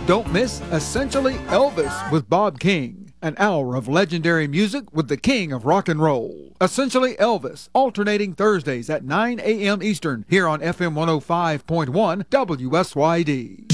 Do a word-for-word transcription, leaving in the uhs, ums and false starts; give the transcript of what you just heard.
Don't miss Essentially Elvis with Bob King. An hour of legendary music with the king of rock and roll. Essentially Elvis, alternating Thursdays at nine a.m. Eastern here on F M one oh five point one W S Y D.